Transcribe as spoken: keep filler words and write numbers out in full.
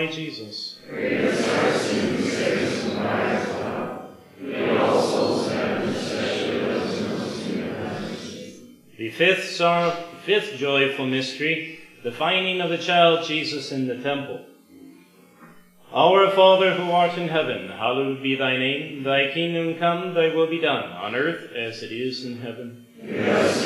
my Jesus. Forgive us our sins, save us from the fire of hell. Lead all souls to heaven, especially those in most need of mercy. The fifth, sorrow, fifth joyful mystery, the finding of the child Jesus in the temple. Our Father who art in heaven, hallowed be thy name. Thy kingdom come, thy will be done, on earth as it is in heaven. Give us